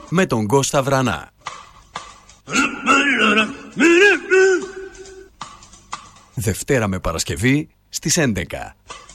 με τον Κώστα Βρανά. Δευτέρα με Παρασκευή στις 11.